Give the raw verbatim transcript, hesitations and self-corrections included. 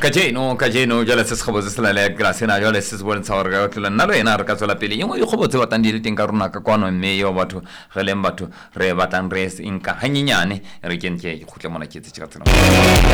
kajeno kajeno jala se khabo sela le grase na jala se bon tsawar ga tla na le na ka tsala pele yimo yo khobo tse batang di le teng ka rona ka kwano mme yo batho re leng batho re batang res inka hanyinyane re kentse go tle mona ke tse tsa tsena